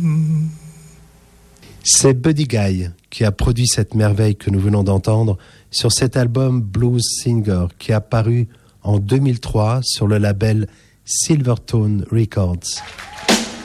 C'est Buddy Guy qui a produit cette merveille que nous venons d'entendre sur cet album Blues Singer qui a paru en 2003 sur le label Silvertone Records.